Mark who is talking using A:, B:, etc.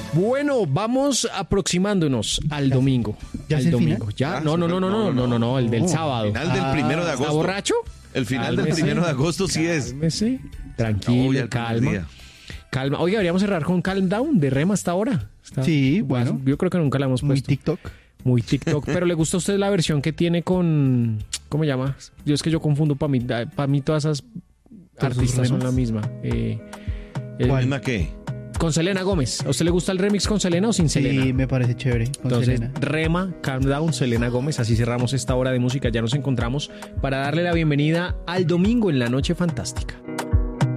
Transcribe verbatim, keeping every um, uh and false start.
A: Bueno, vamos aproximándonos al domingo.
B: ¿Ya
A: al
B: es el
A: domingo.
B: final?
A: ¿Ya?
C: Ah,
A: No, no, no, no, no, no, no, no, el del
B: No.
A: sábado.
C: Final del primero de
A: ¿Está
C: agosto.
A: borracho?
C: El final del
A: Cálmese.
C: primero de agosto sí es.
A: Cálmese,
C: Acabó
A: tranquilo,
C: ya el primer
A: calma.
C: día.
A: Calma. Oiga, deberíamos cerrar con Calm Down de Rema hasta ahora. Está-
B: Sí, bueno.
A: Yo creo que nunca la hemos
B: Muy
A: puesto.
B: TikTok.
A: Muy TikTok. Pero ¿le gusta a usted la versión que tiene con... ¿Cómo se llama? Yo es que yo confundo. Para mí, para mí todas esas
B: ¿Todos sus
A: artistas son
B: remas?
A: la misma. Eh, el-
B: ¿Cuál?
C: ¿Misma qué?
A: con Selena Gómez. ¿A usted le gusta el remix con Selena o sin Selena?
B: Sí, me parece chévere. Con
A: Entonces,
B: Selena.
A: Rema, Calm Down, Selena Gómez. Así cerramos esta hora de música. Ya nos encontramos para darle la bienvenida al domingo en la Noche Fantástica.